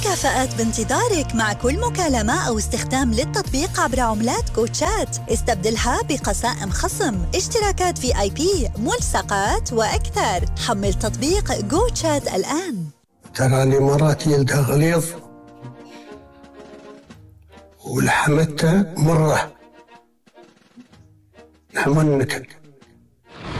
مكافآت بانتظارك مع كل مكالمة أو استخدام للتطبيق عبر عملات جوتشات. استبدلها بقسائم خصم، اشتراكات VIP، ملصقات وأكثر. حمل تطبيق جوتشات الآن. ترى الإمارات يلدها غليظ ولحمتها مرة، نحن ما نكد.